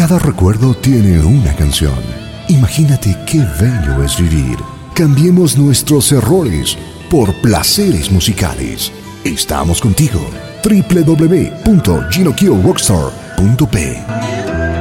Cada recuerdo tiene una canción. Imagínate qué bello es vivir. Cambiemos nuestros errores por placeres musicales. Estamos contigo. www.ginokyorrockstar.p